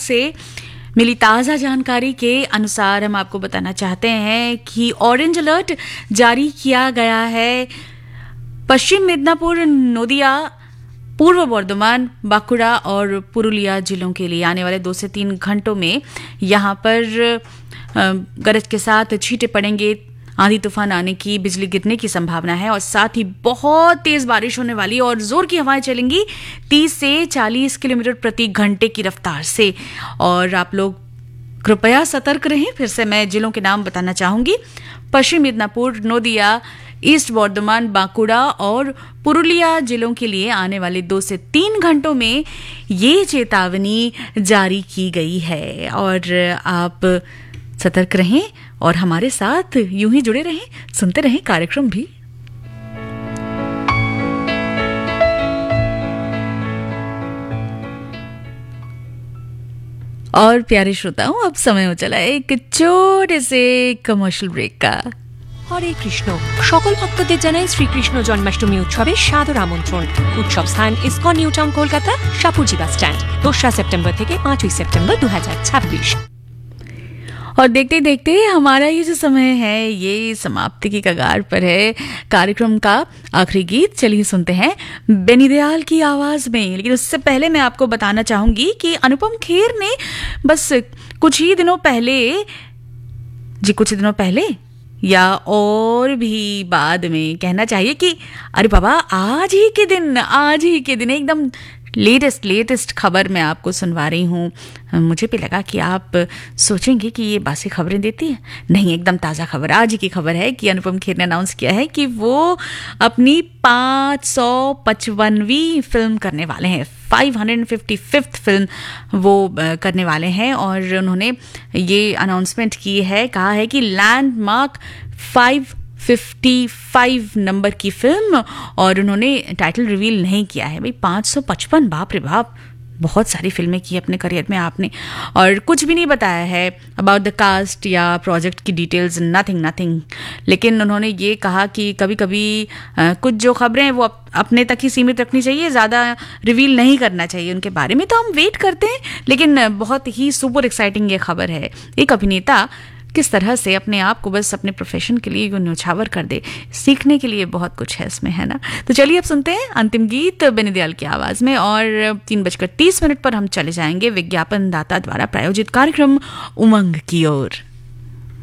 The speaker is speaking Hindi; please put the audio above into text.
से मिली ताज़ा जानकारी के अनुसार हम आपको बताना चाहते हैं कि ऑरेंज अलर्ट जारी किया गया है पश्चिम मिदनापुर, नदिया, पूर्व बर्धमान, बांकुड़ा और पुरुलिया जिलों के लिए आने वाले 2 से 3 घंटों में यहाँ पर गरज के साथ छींटे पड़ेंगे, आंधी तूफान आने की, बिजली गिरने की संभावना है और साथ ही बहुत तेज बारिश होने वाली और जोर की हवाएं चलेंगी 30 से 40 किलोमीटर प्रति घंटे की रफ्तार से। और आप लोग कृपया सतर्क रहें। फिर से मैं जिलों के नाम बताना चाहूंगी। पश्चिम मिदनापुर, नदिया, ईस्ट बर्धमान, बांकुड़ा और पुरुलिया जिलों के लिए आने वाले 2 से 3 घंटों में ये चेतावनी जारी की गई है और आप सतर्क रहें और हमारे साथ यूं ही जुड़े रहें, सुनते रहें कार्यक्रम भी। और प्यारे श्रोताओं, अब समय हो चला एक छोटे से कमर्शियल ब्रेक का। হরে কৃষ্ণ সকল ভক্তদের জানাই শ্রীকৃষ্ণ জন্মাষ্টমী উৎসবের সাদর আমন্ত্রণ। উৎসব স্থান ISKCON new town Kolkata, Shapoorji bus stand, 2 September থেকে 5 সেপ্টেম্বর 2026। और देखते देखते हमारा ये जो समय है ये समाप्ति की कगार पर है। कार्यक्रम का आखिरी गीत चलिए सुनते हैं बेनी दयाल की आवाज में। लेकिन उससे पहले मैं आपको बताना चाहूंगी कि अनुपम खेर ने बस कुछ दिनों पहले या और भी बाद में कहना चाहिए कि अरे बाबा आज ही के दिन एकदम लेटेस्ट खबर मैं आपको सुनवा रही हूँ। मुझे भी लगा कि आप सोचेंगे कि ये बासी खबरें देती है। नहीं, एकदम ताज़ा खबर, आज ही की खबर है कि अनुपम खेर ने अनाउंस किया है कि वो अपनी 555वीं फिल्म करने वाले हैं। 555th फिल्म वो करने वाले हैं और उन्होंने ये अनाउंसमेंट की है, कहा है कि लैंडमार्क 555 नंबर की फिल्म, और उन्होंने टाइटल रिवील नहीं किया है। भाई 555, बाप रे बाप, बहुत सारी फिल्में की अपने करियर में आपने, और कुछ भी नहीं बताया है अबाउट द कास्ट या प्रोजेक्ट की डिटेल्स, नथिंग। लेकिन उन्होंने ये कहा कि कभी कभी कुछ जो खबरें हैं वो अपने तक ही सीमित रखनी चाहिए, ज़्यादा रिवील नहीं करना चाहिए उनके बारे में। तो हम वेट करते हैं, लेकिन बहुत ही सुपर एक्साइटिंग ये खबर है। एक अभिनेता किस तरह से अपने आप को बस अपने प्रोफेशन के लिए न्यौछावर कर दे, सीखने के लिए बहुत कुछ है इसमें, है ना। तो चलिए अब सुनते हैं अंतिम गीत बेनी दयाल की आवाज में, और 3:30 पर हम चले जाएंगे विज्ञापन दाता द्वारा प्रायोजित कार्यक्रम उमंग की ओर।